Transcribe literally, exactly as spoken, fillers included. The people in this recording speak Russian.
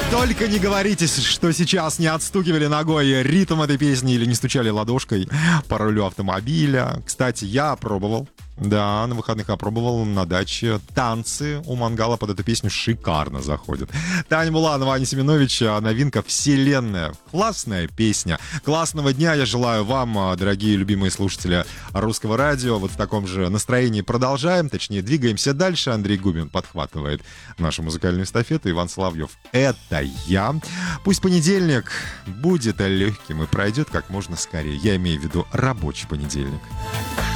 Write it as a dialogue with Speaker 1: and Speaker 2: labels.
Speaker 1: Только не говорите, что сейчас не отстукивали ногой ритм этой песни или не стучали ладошкой по рулю автомобиля. Кстати, я пробовал. Да, на выходных опробовал на даче танцы у мангала под эту песню шикарно заходят. Таня Буланова, Аня Семенович, новинка «Вселенная». Классная песня. Классного дня я желаю вам, дорогие любимые слушатели Русского радио. Вот в таком же настроении продолжаем, точнее двигаемся дальше. Андрей Губин подхватывает нашу музыкальную эстафету. Иван Соловьев — это я. Пусть понедельник будет легким и пройдет как можно скорее. Я имею в виду рабочий понедельник.